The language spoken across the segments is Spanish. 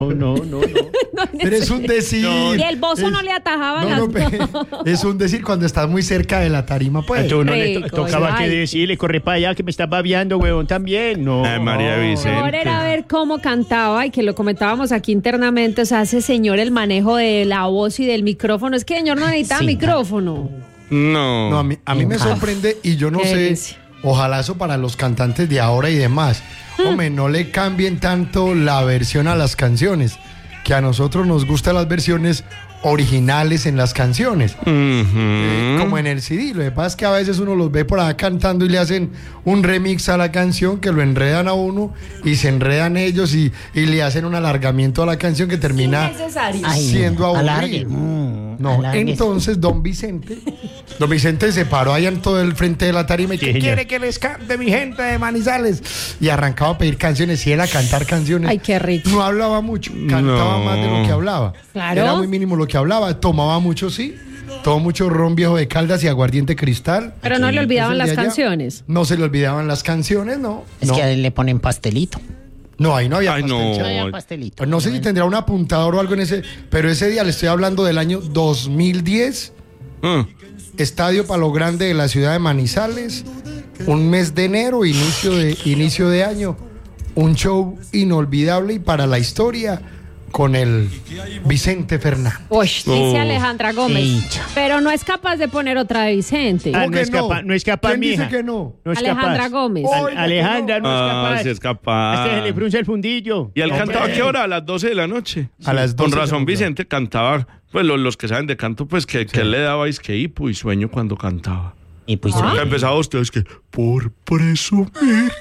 No. Pero es un decir. Y el bozo no le atajaba Es un decir cuando estás muy cerca de la tarima, pues. Entonces uno le Rico, tocaba que ay. decirle, corre para allá que me estás babeando, huevón, también. No. Ay, María Vicente. Ahora era ver cómo cantaba y que lo comentábamos aquí internamente. O sea, ese señor, el manejo de la voz y del micrófono. Es que el señor no necesitaba micrófono. No. No, a mí me sorprende y yo no Qué sé, delicia. ojalá eso para los cantantes de ahora y demás. Hombre, no le cambien tanto la versión a las canciones, que a nosotros nos gustan las versiones originales en las canciones, como en el CD. Lo que pasa es que a veces uno los ve por ahí cantando y le hacen un remix a la canción que lo enredan a uno y se enredan ellos y le hacen un alargamiento a la canción que termina Innecesario. siendo alargue. aburrido. No, Alargue. entonces don Vicente se paró allá en todo el frente de la tarima y Sí, que señor. quiere que les cante mi gente de Manizales, y arrancaba a pedir canciones y él a cantar canciones. Ay, qué rico. No hablaba mucho, cantaba No. más de lo que hablaba. Claro. Era muy mínimo lo que hablaba, tomaba mucho, sí. Tomó mucho ron viejo de Caldas y aguardiente Cristal. Pero no le olvidaban Eso las de allá. canciones. No se le olvidaban las canciones, no. Es no. que a él le ponen pastelito. No, ahí no había Ay, no. pastel, No chavo. había pastelito. Pues no sé si tendrá un apuntador o algo en ese, pero ese día le estoy hablando del año 2010, Estadio Palo Grande de la ciudad de Manizales, un mes de enero, inicio de año, un show inolvidable y para la historia con el Vicente Fernández. Uy, dice Alejandra Gómez. Hincha. Pero no es capaz de poner otra de Vicente. Ah, ¿Cómo que no es capaz, ¿Quién mija. dice que no? No es Alejandra capaz. Gómez. Alejandra no es capaz. Sí es capaz. Hasta se le frunce el fundillo. ¿Y él Hombre. cantaba a qué hora? A las 12 de la noche. A las 12 Con razón de la noche. Vicente cantaba, pues los que saben de canto, pues que él le daba que hipo y sueño cuando cantaba. Y pues Que empezaba ustedes que por presumir.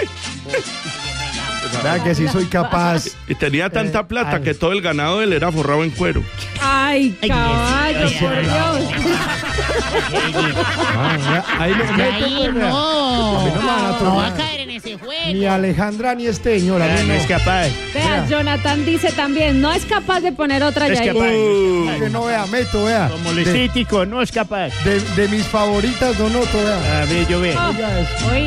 ¿Verdad que sí soy capaz? Y tenía tanta plata que todo el ganado de él era forrado en cuero. Ay, caballo, por Dios. Ahí me meto, ahí pues, vea. no. A mí no me van a No va a tomar. caer en ese juego. Ni Alejandra ni este señor. a mí No no. es capaz. Vea, Jonathan dice también, no es capaz de poner otra Es ya. capaz. Que no vea, meto, vea. Como lesítico, no es capaz. De mis favoritas, no noto, vea. A ver, yo veo. Oiga eso. Oye.